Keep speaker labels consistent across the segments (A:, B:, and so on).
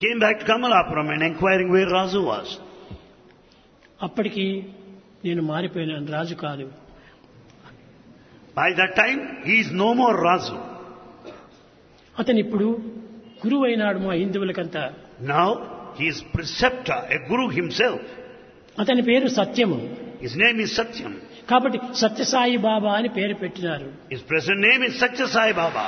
A: Came back to Kamalapuram and inquiring where Razu was.
B: అప్పటికి నేను మారిపోయినాను, రాజు కాదు.
A: By that time, he is no more Razu.
B: అతను ఇప్పుడు గురువు అయినాడు మా హిందువులకంతా.
A: Now, he is preceptor, a guru himself.
B: అతని పేరు సత్యము.
A: His name is Satyam.
B: కాబట్టి సత్యసాయి బాబా అని పేరు పెట్టినారు.
A: His present name is Satya Sai Baba.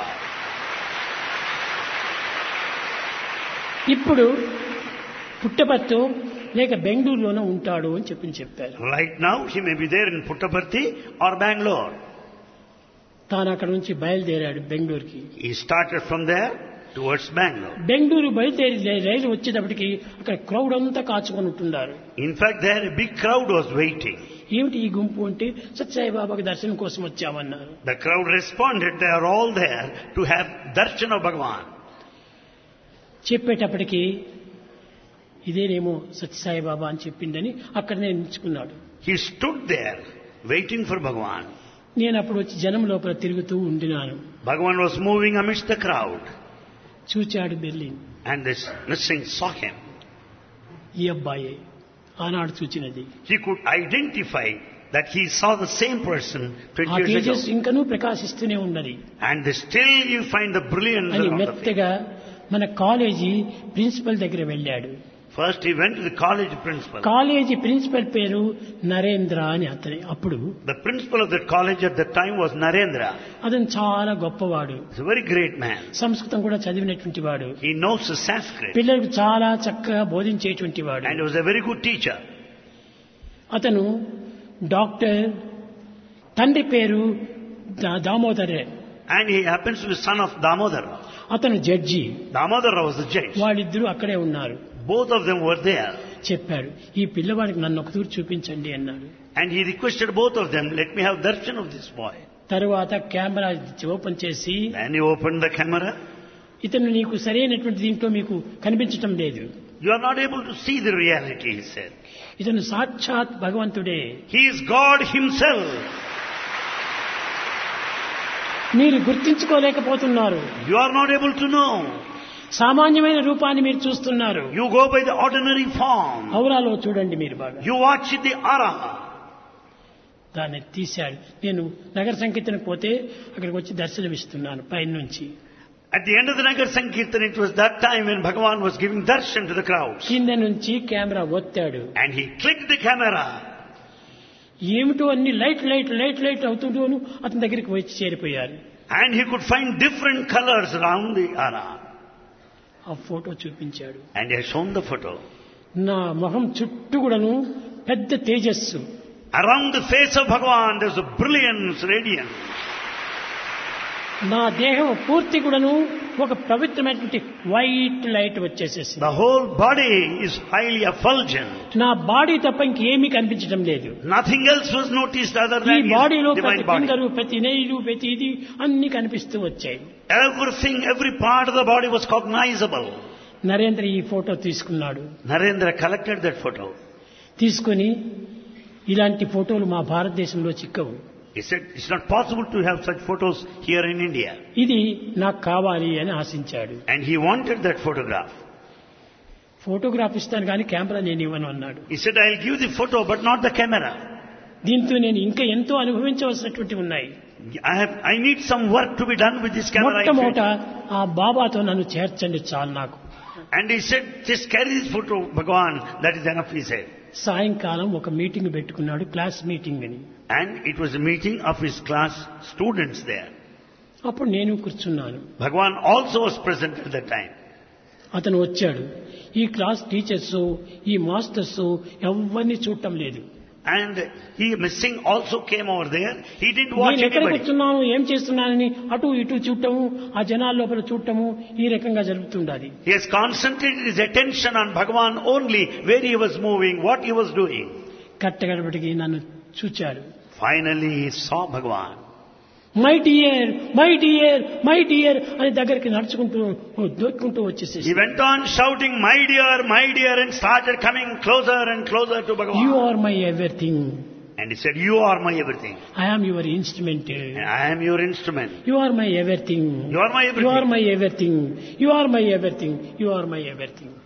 B: ఇప్పుడు పుట్టపర్తి లేక బెంగళూరులోనే ఉంటాడు అని చెప్పారు.
A: Right now, he may be there in Puttaparthi or Bangalore.
B: తాను అక్కడ నుంచి బయలుదేరాడు బెంగళూరుకి.
A: He started from there towards Bangalore.
B: Bengaluru బయలుదేరి రైలు వచ్చేటప్పటికి అక్కడ క్రౌడ్ అంతా కాచుకొని ఉంటున్నారు.
A: In fact, there a big crowd was waiting.
B: ఏమిటి ఈ గుంపు అంటే సత్యసాయి బాబాకి దర్శనం కోసం వచ్చామన్నారు.
A: The crowd responded, they are all there to have darshan of Bhagavan.
B: చెప్పేటప్పటికి ఇదేనేమో సత్యసాయి బాబా అని చెప్పిందని అక్కడనే నిల్చుకున్నాడు.
A: He stood there waiting for Bhagavan.
B: నేను అప్పుడు వచ్చి జనం లోపల తిరుగుతూ ఉండినాను.
A: Bhagavan was moving amidst the crowd.
B: చూచాడు Berlin.
A: And this missing saw him.
B: ఈ అబ్బాయే ఆనాడు చూచినది.
A: He could identify that he saw the same person 20
B: ఆ
A: years
B: తేజస్
A: ago.
B: ఇంకనూ ప్రకాశిస్తూనే ఉన్నది.
A: And still you find the brilliance
B: అని
A: around the face.
B: మెత్తగా మన కాలేజీ ప్రిన్సిపల్ దగ్గర వెళ్ళాడు.
A: First he went to the college principal.
B: College principal పేరు నరేంద్ర అని అతని. అప్పుడు
A: The principal of that college at that time was Narendra.
B: అతను చాలా గొప్పవాడు.
A: He's a very great man.
B: సంస్కృతం కూడా చదివినటువంటి వాడు.
A: He knows the Sanskrit.
B: పిల్లలకు చాలా చక్కగా బోధించేటువంటి వాడు.
A: And he was a very good teacher.
B: అతను డాక్టర్, తండ్రి పేరు దామోదరే.
A: And he happens to be son of Damodara.
B: అతను judge.
A: Damodara was the judge.
B: వాళ్ళిద్దరూ అక్కడే ఉన్నారు.
A: Both of them were there.
B: చెప్పాడు, ఈ పిల్లవాడికి నన్ను ఒక తూరు చూపించండి అన్నాడు.
A: And he requested both of them, let me have darshan of this boy.
B: తరువాత కెమెరా ఓపెన్ చేసి,
A: Then he opened the camera.
B: ఇతను నీకు సరైనటువంటి దీంట్లో మీకు కనిపించటం లేదు.
A: You are not able to see the reality, he said.
B: ఇతను సాక్షాత్ భగవంతుడే.
A: He is God himself.
B: మీరు గుర్తించుకోలేకపోతున్నారు.
A: You are not able to know.
B: సామాన్యమైన రూపాన్ని మీరు చూస్తున్నారు.
A: You go by the ordinary form.
B: ఔరాలో చూడండి మీరు బాగా.
A: You watch the aura.
B: దాన్ని తీశాడు. నేను నగర సంకీర్తనకు పోతే అక్కడికి వచ్చి దర్శనమిస్తున్నాను పైన నుంచి.
A: At the end of the Nagar Sankirtan, it was that time when Bhagavan was giving darshan to the crowds.
B: కింద నుంచి camera ఒత్తాడు.
A: And he clicked the camera.
B: ఏమిటో అన్ని లైట్ అవుతుంటూను అతని దగ్గరికి వచ్చి చేరిపోయారు.
A: And he could find different colors around the aura.
B: ఆ photo చూపించాడు.
A: And he has shown the photo.
B: నా మొహం చుట్టూ కూడాను పెద్ద తేజస్సు.
A: Around the face of Bhagavan, there's a brilliance, radiance.
B: నా దేహం పూర్తి కూడాను ఒక పవిత్రమైనటువంటి వైట్ లైట్ వచ్చేసేసి,
A: The whole body is highly effulgent.
B: నా బాడీ తప్ప ఇంకేమీ కనిపించడం లేదు.
A: Nothing else was noticed other
B: ఈ
A: than
B: బాడీలో
A: his
B: ప్రతి
A: divine body.
B: ఫింగరు, ప్రతి నెయిలు, ప్రతి ఇది అన్ని కనిపిస్తూ వచ్చాయి.
A: Everything, every part of the body was cognizable.
B: Narendra ఈ ఫోటో తీసుకున్నాడు.
A: Narendra collected that photo.
B: తీసుకుని ఇలాంటి ఫోటోలు మా భారతదేశంలో చిక్కవు.
A: He said, it's not possible to have such photos here in India.
B: ఇది నాకు కావాలి అని ఆశించాడు.
A: And he wanted that photograph.
B: Photograph ఇస్తాను కానీ కెమెరా నేను ఇవ్వను అన్నాడు.
A: He said, I'll give the photo, but not the camera.
B: దీంతో నేను ఇంకా ఎంతో అనుభవించవలసినటువంటి ఉన్నాయి.
A: I need some work to be done with this camera.
B: మొట్టమొదట ఆ బాబాతో నన్ను చేర్చండి చాలు నాకు.
A: And he said, just carry this photo, Bhagavan, that is enough, he said.
B: సాయంకాలం ఒక మీటింగ్ పెట్టుకున్నాడు, క్లాస్ మీటింగ్ అని.
A: And it was a meeting of his class students there.
B: అప్పుడు నేను కూర్చున్నాను.
A: Bhagavan also was present at that time.
B: అతను వచ్చాడు. ఈ క్లాస్ టీచర్స్, ఈ మాస్టర్స్ ఎవరిని చూడటం లేదు.
A: And he missing also came over there. He didn't watch
B: నేను ఎక్కడ
A: anybody.
B: కూర్చున్నాను, ఏం చేస్తున్నానని అటు ఇటు చూడటము, ఆ జనాల లోపల చూడటము ఈ రకంగా జరుగుతుండాలి.
A: He has concentrated his attention on Bhagavan only, where he was moving, what he was doing.
B: కట్టగడపటికి నన్ను చూచాడు.
A: Finally he saw Bhagavan.
B: My dear, my dear, my dear అని దగ్గరికి నడుచుకుంటూ దొక్కుంటూ వచ్చేసి,
A: He went on shouting, my dear, and started coming closer and closer to Bhagavan.
B: You are my everything.
A: And he said, you are my everything.
B: I am your instrument.
A: I am your instrument.
B: You are my everything.
A: You are my everything.
B: You are my everything. You are my everything. You are my everything.